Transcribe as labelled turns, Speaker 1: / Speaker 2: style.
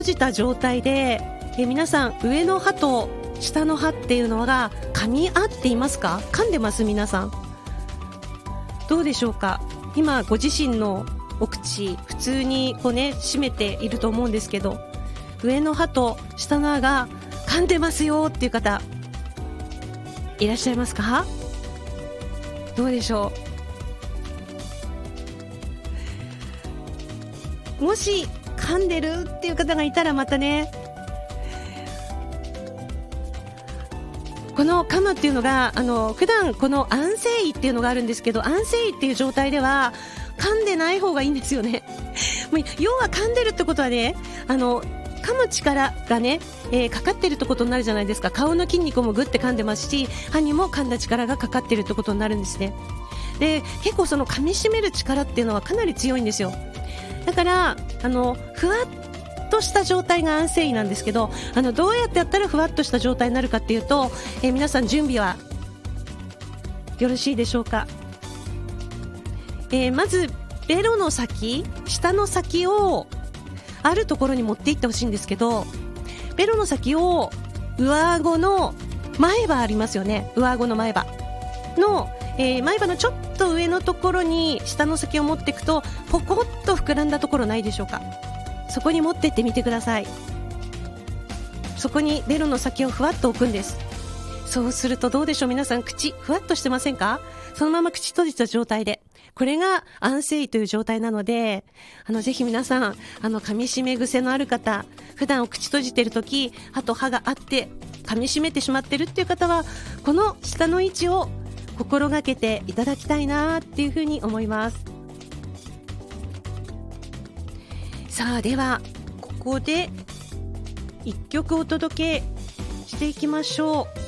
Speaker 1: 閉じた状態で、皆さん上の歯と下の歯っていうのが噛み合っていますか？噛んでます？皆さんどうでしょうか？今ご自身のお口普通にこうね閉めていると思うんですけど、上の歯と下の歯が噛んでますよっていう方いらっしゃいますか？どうでしょう？もし噛んでるっていう方がいたらまたね、この噛むっていうのが普段この安静位っていうのがあるんですけど、安静位っていう状態では噛んでない方がいいんですよね。要は噛んでるってことはね、噛む力がね、かかってるってことになるじゃないですか。顔の筋肉もグッて噛んでますし、歯にも噛んだ力がかかってるってことになるんですね。で、結構その噛み締める力っていうのはかなり強いんですよ。だからふわっとした状態が安静位なんですけど、どうやってやったらふわっとした状態になるかっていうと、皆さん準備はよろしいでしょうか？まずベロの先、下の先をあるところに持っていってほしいんですけど、ベロの先を上顎の前歯ありますよね。上顎の前歯の、前歯のちょっと上のところに下の先を持っていくとポコッと膨らんだところないでしょうか？そこに持ってってみてください。そこにベロの先をふわっと置くんです。そうするとどうでしょう？皆さん口ふわっとしてませんか？そのまま口閉じた状態で、これが安静位という状態なので、ぜひ皆さん噛み締め癖のある方、普段お口閉じてるとき歯と歯があって噛み締めてしまってるっていう方は、この下の位置を心がけていただきたいなっていうふうに思います。さあ、ではここで一曲お届けしていきましょう。